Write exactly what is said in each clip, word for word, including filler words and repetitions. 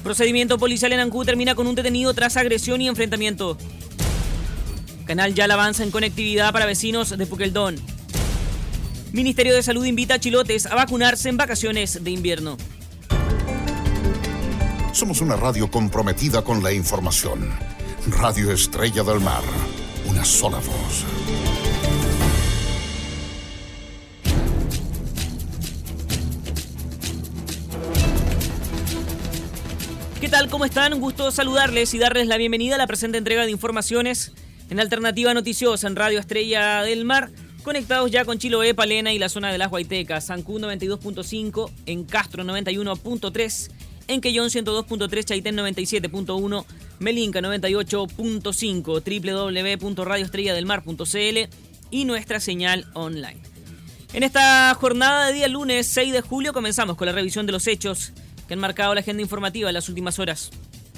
Procedimiento policial en Ancud termina con un detenido tras agresión y enfrentamiento. Canal Yala avanza en conectividad para vecinos de Puqueldón. Ministerio de Salud invita a chilotes a vacunarse en vacaciones de invierno. Somos una radio comprometida con la información. Radio Estrella del Mar. Una sola voz. ¿Qué tal? ¿Cómo están? Un gusto saludarles y darles la bienvenida a la presente entrega de informaciones en Alternativa Noticiosa en Radio Estrella del Mar. Conectados ya con Chiloé, Palena y la zona de las Guaitecas. Ancud noventa y dos punto cinco, en Castro noventa y uno punto tres, en Quellón ciento dos punto tres, Chaitén noventa y siete punto uno, Melinca noventa y ocho punto cinco, doble u doble u doble u punto radio estrella del mar punto c l y nuestra señal online. En esta jornada de día lunes seis de julio comenzamos con la revisión de los hechos que han marcado la agenda informativa en las últimas horas.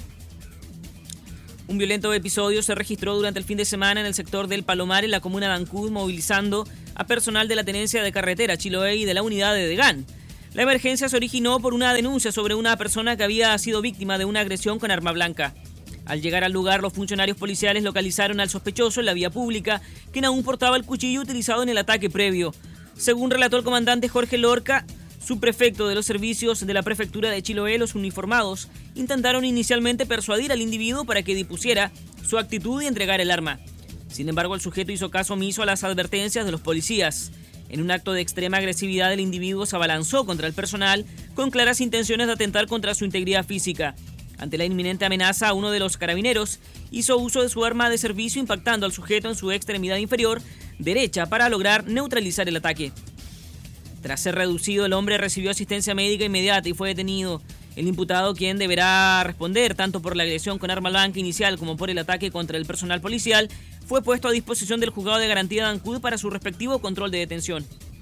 Un violento episodio se registró durante el fin de semana en el sector del Palomar, en la comuna de Ancud, movilizando a personal de la Tenencia de Carretera Chiloé y de la unidad de Degán. La emergencia se originó por una denuncia sobre una persona que había sido víctima de una agresión con arma blanca. Al llegar al lugar, los funcionarios policiales localizaron al sospechoso en la vía pública, quien aún portaba el cuchillo utilizado en el ataque previo. Según relató el comandante Jorge Lorca, subprefecto de los servicios de la prefectura de Chiloé, los uniformados intentaron inicialmente persuadir al individuo para que dispusiera su actitud y entregara el arma. Sin embargo, el sujeto hizo caso omiso a las advertencias de los policías. En un acto de extrema agresividad, el individuo se abalanzó contra el personal con claras intenciones de atentar contra su integridad física. Ante la inminente amenaza, uno de los carabineros hizo uso de su arma de servicio, impactando al sujeto en su extremidad inferior derecha para lograr neutralizar el ataque. Tras ser reducido, el hombre recibió asistencia médica inmediata y fue detenido. El imputado, quien deberá responder tanto por la agresión con arma blanca inicial como por el ataque contra el personal policial, fue puesto a disposición del juzgado de garantía de Ancud para su respectivo control de detención.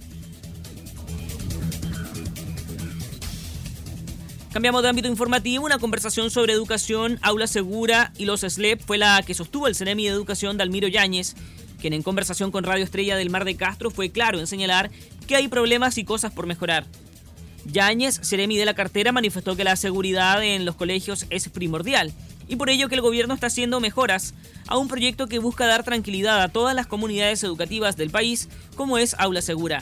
Cambiamos de ámbito informativo. Una conversación sobre educación, aula segura y los S L E P fue la que sostuvo el Ceremi de Educación Dalmiro Yáñez, quien en conversación con Radio Estrella del Mar de Castro fue claro en señalar que hay problemas y cosas por mejorar. Yáñez, Ceremi de la cartera, manifestó que la seguridad en los colegios es primordial y por ello que el gobierno está haciendo mejoras a un proyecto que busca dar tranquilidad a todas las comunidades educativas del país, como es Aula Segura.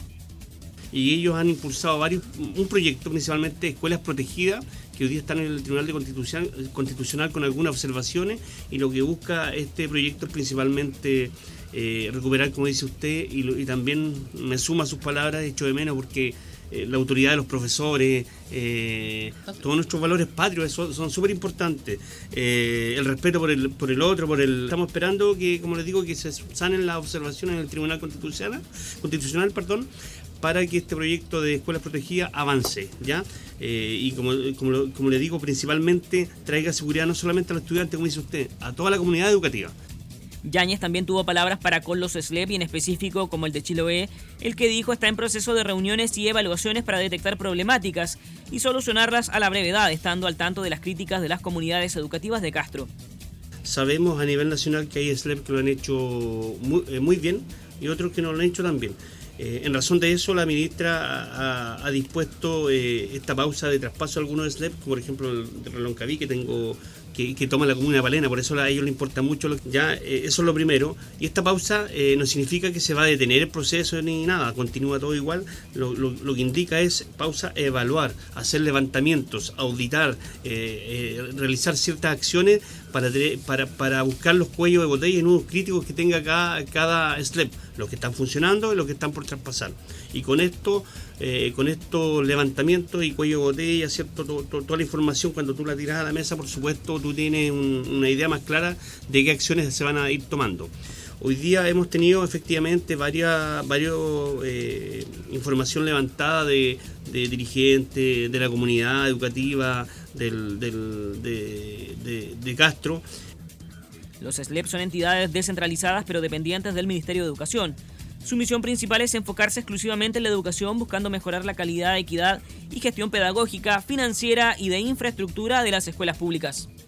Y ellos han impulsado varios, un proyecto principalmente escuelas protegidas, que hoy día están en el Tribunal de Constitucional, Constitucional con algunas observaciones, y lo que busca este proyecto es principalmente eh, recuperar, como dice usted, y, lo, y también me suma a sus palabras, echo de menos porque eh, la autoridad de los profesores, eh, todos nuestros valores patrios son súper importantes, eh, el respeto por el, por el otro, por el estamos esperando que, como les digo, que se sanen las observaciones en el Tribunal Constitucional, Constitucional, perdón, para que este proyecto de escuelas protegidas avance, ¿ya? Eh, y como, como, como le digo, principalmente traiga seguridad no solamente a los estudiantes, como dice usted, a toda la comunidad educativa. Yáñez también tuvo palabras para con los S L E P y en específico como el de Chiloé, el que dijo está en proceso de reuniones y evaluaciones para detectar problemáticas y solucionarlas a la brevedad, estando al tanto de las críticas de las comunidades educativas de Castro. Sabemos a nivel nacional que hay S L E P que lo han hecho muy, eh, muy bien y otros que no lo han hecho tan bien. Eh, en razón de eso, la ministra ha, ha dispuesto eh, esta pausa de traspaso a algunos S L E P, como por ejemplo el de Reloncaví, que tengo que, que toma la comuna de Palena, por eso a ellos les importa mucho. Lo, ya eh, eso es lo primero. Y esta pausa eh, no significa que se va a detener el proceso ni nada, continúa todo igual. Lo, lo, lo que indica es pausa, evaluar, hacer levantamientos, auditar, eh, eh, realizar ciertas acciones para, para, para buscar los cuellos de botella y nudos críticos que tenga cada, cada S L E P, los que están funcionando y los que están por traspasar. Y con esto, eh, con estos levantamientos y cuello de botella, ¿cierto? Todo, todo, toda la información, cuando tú la tiras a la mesa, por supuesto, tú tienes un, una idea más clara de qué acciones se van a ir tomando. Hoy día hemos tenido efectivamente varias varios, eh, información levantada de, de dirigentes, de la comunidad educativa del, del, de, de, de Castro. Los S L E P son entidades descentralizadas pero dependientes del Ministerio de Educación. Su misión principal es enfocarse exclusivamente en la educación, buscando mejorar la calidad, equidad y gestión pedagógica, financiera y de infraestructura de las escuelas públicas.